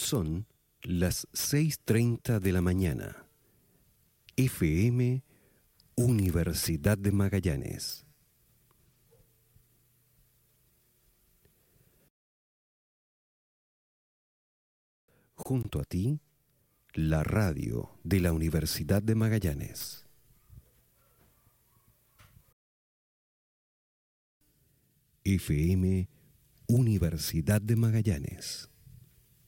Son las 6:30 de la mañana. FM Universidad de Magallanes. Junto a ti, la radio de la Universidad de Magallanes. FM Universidad de Magallanes.